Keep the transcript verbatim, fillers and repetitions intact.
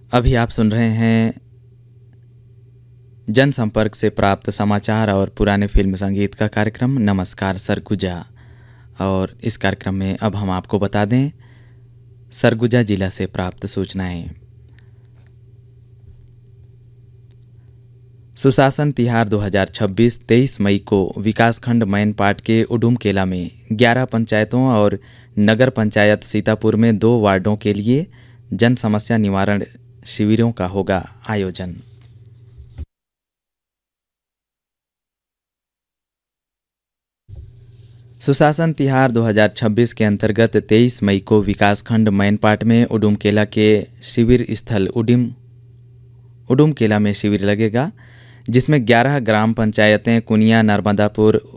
अभी आप सुन रहे हैं जनसंपर्क से प्राप्त समाचार और पुराने फिल्म संगीत का कार्यक्रम नमस्कार सरगुजा। और इस कार्यक्रम में अब हम आपको बता दें सरगुजा जिला से प्राप्त सूचनाएं। सुशासन तिहार दो हज़ार छब्बीस तेईस मई को विकासखंड मैनपाट के उडुमकेला में ग्यारह पंचायतों और नगर पंचायत सीतापुर में दो वार्डों के लिए जन समस्या निवारण शिविरों का होगा आयोजन। सुशासन तिहार दो हज़ार छब्बीस के अंतर्गत तेईस मई को विकासखंड मैनपाट में उडुमकेला के शिविर स्थल उडिम उडुमकेला में शिविर लगेगा, जिसमें ग्यारह ग्राम पंचायतें कुनिया, नर्मदापुर,